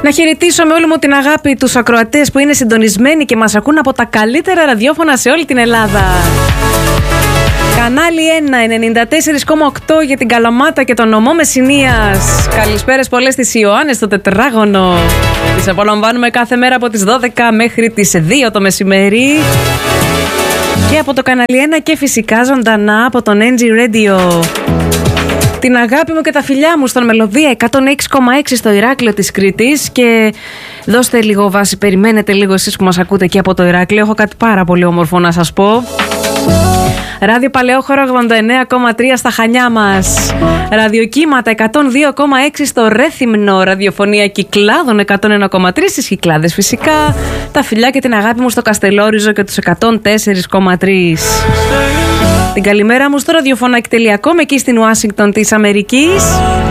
Να χαιρετήσω με όλη μου την αγάπη τους ακροατές που είναι συντονισμένοι και μας ακούν από τα καλύτερα ραδιόφωνα σε όλη την Ελλάδα. Κανάλι 1, 94,8 για την Καλαμάτα και τον νομό Μεσσηνίας. Καλησπέρες πολλές στις Ιωάννες στο τετράγωνο. Τις απολαμβάνουμε κάθε μέρα από τις 12 μέχρι τις 2 το μεσημέρι. Και από το Κανάλι 1 και φυσικά ζωντανά από τον NG Radio. Την αγάπη μου και τα φιλιά μου στον Μελωδία 106,6 στο Ηράκλειο της Κρήτης. Και δώστε λίγο βάση, περιμένετε λίγο εσείς που μας ακούτε και από το Ηράκλειο. Έχω κάτι πάρα πολύ όμορφο να σας πω. Ράδιο Παλαιόχωρο 89,3 στα Χανιά μας. Ραδιοκύματα 102,6 στο Ρέθυμνο. Ραδιοφωνία Κυκλάδων 101,3 στις Κυκλάδες φυσικά. Τα φιλιά και την αγάπη μου στο Καστελόριζο και τους 104,3. Την καλημέρα μου στο ραδιοφωνάκι.com εκεί στην Ουάσιγκτον της Αμερικής.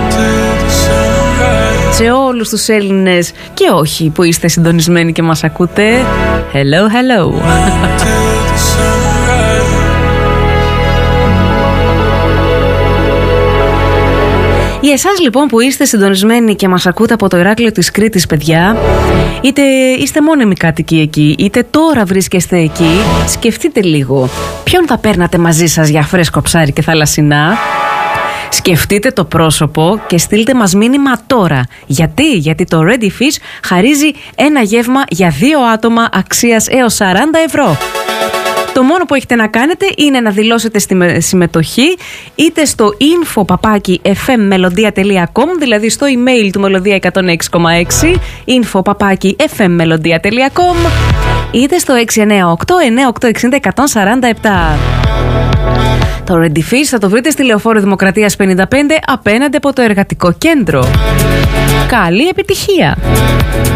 Σε όλους τους Έλληνες και όχι που είστε συντονισμένοι και μας ακούτε. Hello, hello. Για εσάς λοιπόν που είστε συντονισμένοι και μας ακούτε από το Ηράκλειο της Κρήτης, παιδιά, είτε είστε μόνιμοι κάτοικοι εκεί, είτε τώρα βρίσκεστε εκεί, σκεφτείτε λίγο ποιον θα παίρνατε μαζί σας για φρέσκο ψάρι και θαλασσινά. Σκεφτείτε το πρόσωπο και στείλτε μας μήνυμα τώρα. Γιατί το Ready Fish χαρίζει ένα γεύμα για 2 άτομα αξίας έως 40 ευρώ. Το μόνο που έχετε να κάνετε είναι να δηλώσετε στη συμμετοχή είτε στο info@fmmelodia.com, δηλαδή στο email του Μελωδία 106,6 info@fmmelodia.com, είτε στο 698-9860-147. Το Ready Fish θα το βρείτε στη Λεωφόρο Δημοκρατίας 55 απέναντι από το Εργατικό Κέντρο. Καλή επιτυχία!